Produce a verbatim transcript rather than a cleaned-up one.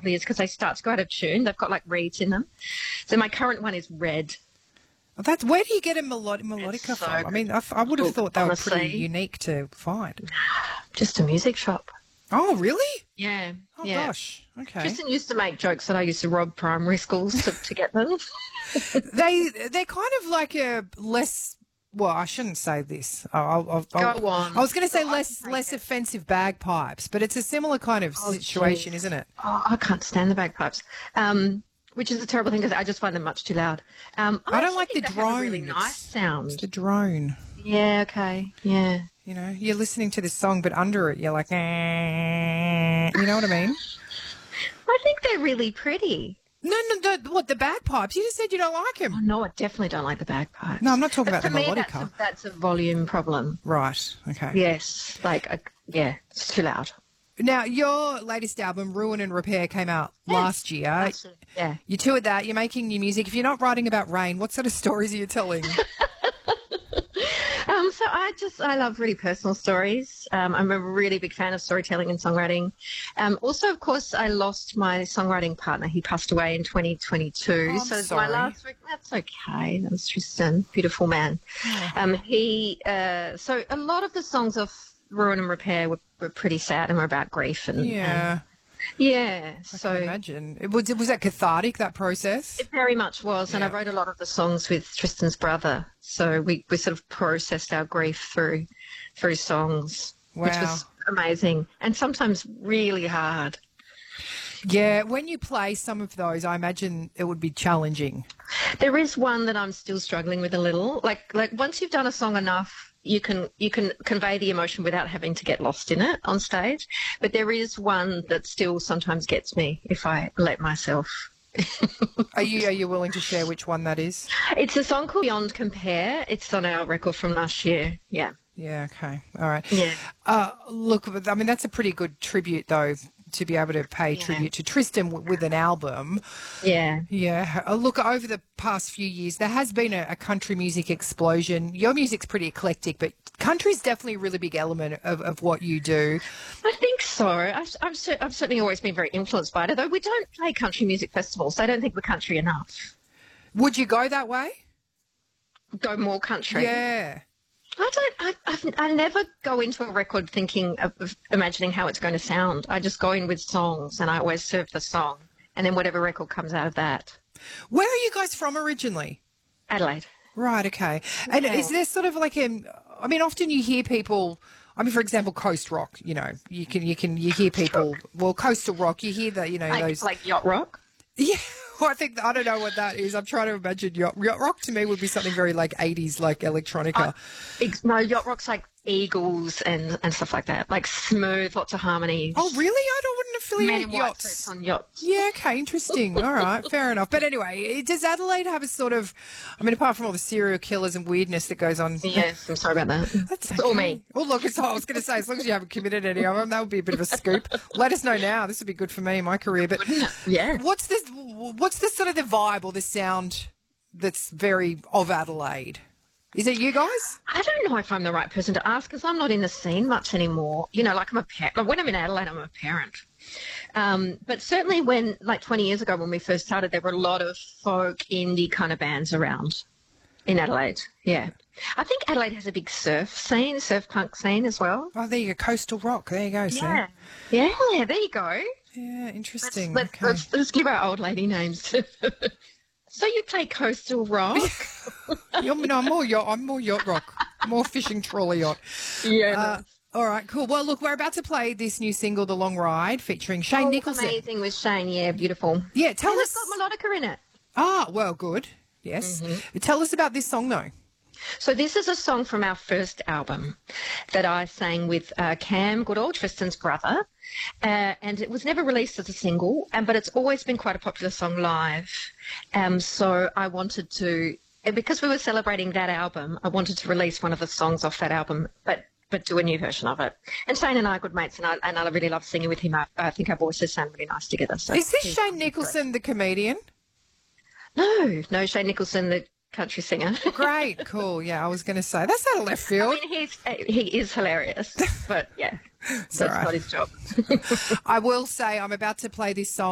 couple of years because they start to go out of tune. They've got like reeds in them. So my current one is red. Well, that's where do you get a melod- melodica so from? I mean, I, I would have thought they honestly, were pretty unique to find. Just a music shop. Oh, really? Yeah. Oh, yeah. gosh. Okay. Tristan used to make jokes that I used to rob primary schools to, to get them. they they're kind of like a less. Well, I shouldn't say this. I'll, I'll, I'll, Go on. I was going to say Go less on, less it. offensive bagpipes, but it's a similar kind of Oh, situation, geez. isn't it? Oh, I can't stand the bagpipes. Um, which is a terrible thing because I just find them much too loud. Um, I, I don't like think the they have a drone. really It's- nice sound. It's the drone. Yeah. Okay. Yeah. You know, you're listening to this song, but under it, you're like, eh, you know what I mean? I think they're really pretty. No, no, the, what, the bagpipes? You just said you don't like Oh, them. no, I definitely don't like the bagpipes. No, I'm not talking But about the to me, that's melodica. a, that's a volume problem. Right, okay. Yes. Like, a, yeah, it's too loud. Now, your latest album, Ruin and Repair, came out last year. Actually, yeah. You toured that. You're making new music. If you're not writing about rain, what sort of stories are you telling? Um, so I just, I love really personal stories. Um, I'm a really big fan of storytelling and songwriting. Um, also, of course, I lost my songwriting partner. He passed away in twenty twenty-two. Oh, I'm so sorry. my last week, that's okay. That was Tristan, beautiful man. Um, he, uh, so a lot of the songs of Ruin and Repair were, were pretty sad and were about grief and, Yeah, and yeah. I so can imagine. It was, was that cathartic, that process? it very much was, and I Yeah. wrote a lot of the songs with Tristan's brother. So we, we sort of processed our grief through through songs, which Wow. was amazing and sometimes really hard. Yeah, when you play some of those, I imagine it would be challenging. There is one that I'm still struggling with a little. Like like once you've done a song enough, you can you can convey the emotion without having to get lost in it on stage. But there is one that still sometimes gets me if I let myself. Are you are you willing to share which one that is? It's a song called Beyond Compare. It's on our record from last year. Yeah. Yeah, okay. All right. Yeah. Uh, look, I mean, that's a pretty good tribute, though, to be able to pay Yeah. tribute to Tristan w- with an album. Yeah. Yeah. Uh, look, over the past few years, there has been a, a country music explosion. Your music's pretty eclectic, but country's definitely a really big element of, of what you do. I think so. I've, I've, cer- I've certainly always been very influenced by it, although we don't play country music festivals. I don't think we're country enough. Would you go that way? Go more country. Yeah. I don't. I, I've, I never go into a record thinking of, of imagining how it's going to sound. I just go in with songs, and I always serve the song, and then whatever record comes out of that. Where are you guys from originally? Adelaide. Right, okay. And Yeah. is there sort of like a, I mean, often you hear people, I mean, for example, coast rock, you know, you can, you can, you hear people, well, coastal rock, you hear that, you know, Like, those. like yacht rock. Yeah, well, I think, I don't know what that is. I'm trying to imagine yacht, yacht rock to me would be something very like eighties, like electronica. Ex- No, yacht rock's like Eagles and, and stuff like that. Like smooth, lots of harmonies. Oh, really? I don't wouldn't Men affiliate in white yachts. suits on yachts. Yeah, okay, interesting. All right, fair enough. But anyway, does Adelaide have a sort of, I mean, apart from all the serial killers and weirdness that goes on? Yes, I'm sorry about that. That's It's all okay. me. Oh, look, it's, I was going to say, as long as you haven't committed any of them, that would be a bit of a scoop. Let us know now. This would be good for me, my career. But Yeah. what's this? What's the sort of the vibe or the sound that's very of Adelaide? Is it you guys? I don't know if I'm the right person to ask because I'm not in the scene much anymore. You know, like I'm a parent. Like when I'm in Adelaide, I'm a parent. Um, but certainly when, like twenty years ago when we first started, there were a lot of folk indie kind of bands around in Adelaide. Yeah. I think Adelaide has a big surf scene, surf punk scene as well. Oh, there you go, coastal rock. There you go, Sam. Yeah. Yeah, there you go. Yeah, Let's, interesting. let's, okay. let's, let's give our old lady names. So you play coastal rock? You're, no, I'm more yacht. I'm more yacht rock. More fishing trawler yacht. Yeah. Uh, all right, cool. Well, look, we're about to play this new single, "The Long Ride," featuring Shane Oh, Nicholson. amazing with Shane. Yeah, beautiful. Yeah, tell And us. it's got melodica in it. Ah, well, good. Yes. Mm-hmm. Tell us about this song, though. So this is a song from our first album that I sang with uh, Cam Goodall, Tristan's brother, uh, and it was never released as a single, um, but it's always been quite a popular song live. Um, so I wanted to, and because we were celebrating that album, I wanted to release one of the songs off that album, but but do a new version of it. And Shane and I are good mates, and I, and I really love singing with him. I, I think our voices sound really nice together. So Is this he's- Shane Nicholson, the comedian? No, no, Shane Nicholson, the country singer. Great, cool. Yeah, I was going to say that's out of left I field. mean, he's, he is hilarious, but yeah, that's all right. not his job. I will say I'm about to play this song.